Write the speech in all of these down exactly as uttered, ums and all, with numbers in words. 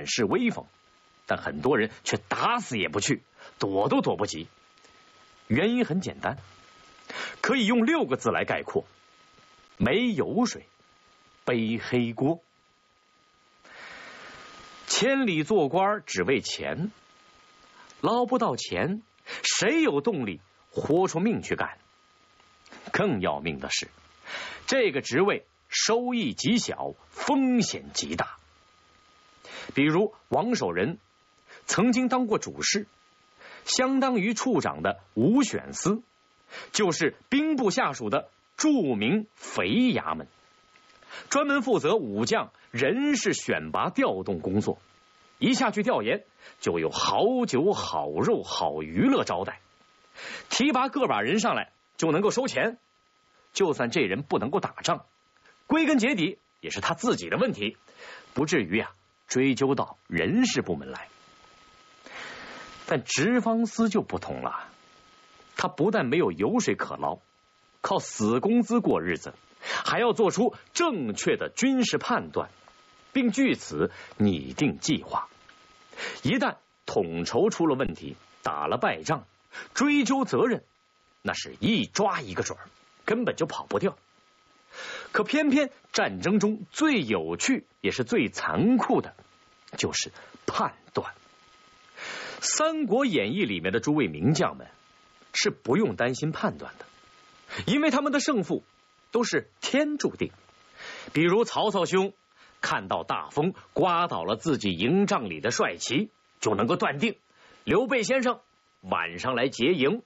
展示威风，但很多人却打死也不去，躲都躲不及。原因很简单，可以用六个字来概括：没油水，背黑锅。千里做官只为钱，捞不到钱，谁有动力豁出命去干？更要命的是，这个职位收益极小，风险极大。比如王守仁曾经当过主事，相当于处长的武选司，就是兵部下属的著名肥衙门，专门负责武将人事选拔调动工作。一下去调研，就有好酒好肉好娱乐招待，提拔个把人上来就能够收钱。就算这人不能够打仗，归根结底也是他自己的问题，不至于啊追究到人事部门来。但直方司就不同了，他不但没有油水可捞，靠死工资过日子，还要做出正确的军事判断，并据此拟定计划。一旦统筹出了问题，打了败仗，追究责任，那是一抓一个准儿，根本就跑不掉。可偏偏战争中最有趣也是最残酷的，就是判断。三国演义里面的诸位名将们是不用担心判断的，因为他们的胜负都是天注定。比如曹操兄看到大风刮倒了自己营帐里的帅旗，就能够断定刘备先生晚上来劫营。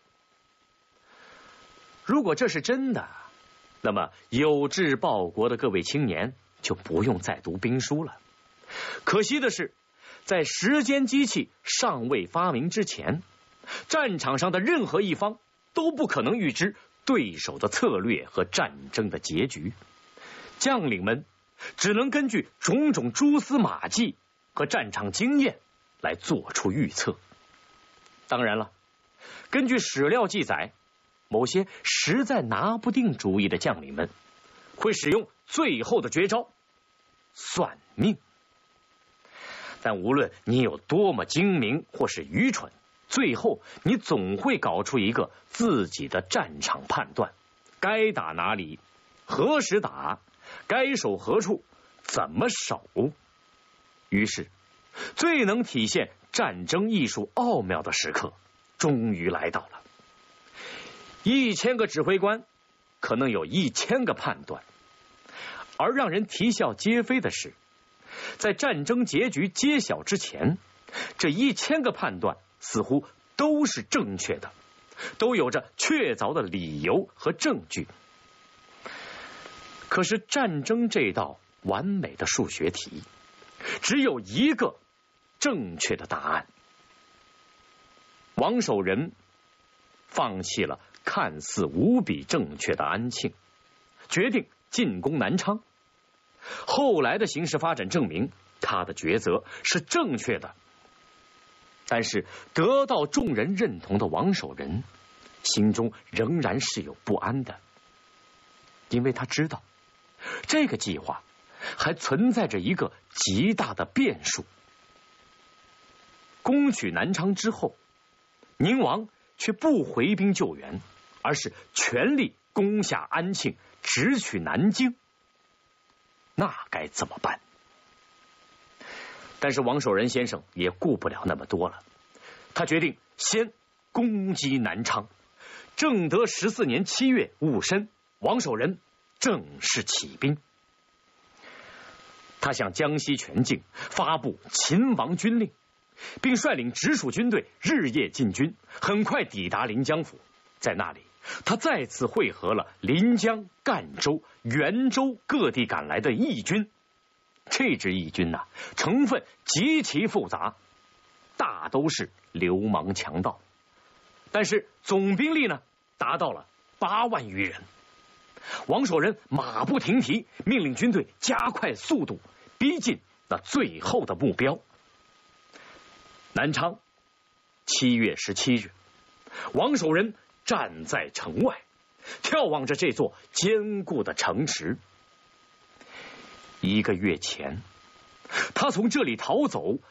如果这是真的，那么有志报国的各位青年就不用再读兵书了。可惜的是，在时间机器尚未发明之前，战场上的任何一方都不可能预知对手的策略和战争的结局。将领们只能根据种种蛛丝马迹和战场经验来做出预测。当然了，根据史料记载，某些实在拿不定主意的将领们会使用最后的绝招——算命。但无论你有多么精明或是愚蠢，最后你总会搞出一个自己的战场判断，该打哪里，何时打，该守何处，怎么守。于是最能体现战争艺术奥妙的时刻终于来到了。一千个指挥官可能有一千个判断，而让人啼笑皆非的是，在战争结局揭晓之前，这一千个判断似乎都是正确的，都有着确凿的理由和证据。可是战争这道完美的数学题，只有一个正确的答案。王守仁放弃了看似无比正确的安庆，决定进攻南昌。后来的形势发展证明，他的抉择是正确的。但是得到众人认同的王守仁心中仍然是有不安的，因为他知道这个计划还存在着一个极大的变数。攻取南昌之后，宁王却不回兵救援，而是全力攻下安庆，直取南京。那该怎么办？但是王守仁先生也顾不了那么多了，他决定先攻击南昌。正德十四年七月戊申，王守仁正式起兵。他向江西全境发布秦王军令，并率领直属军队日夜进军，很快抵达临江府。在那里，他再次会合了临江、赣州、袁州各地赶来的义军。这支义军啊，成分极其复杂，大都是流氓强盗，但是总兵力呢达到了八万余人。王守仁马不停蹄，命令军队加快速度，逼近那最后的目标。南昌，七月十七日，王守仁站在城外，眺望着这座坚固的城池。一个月前，他从这里逃走，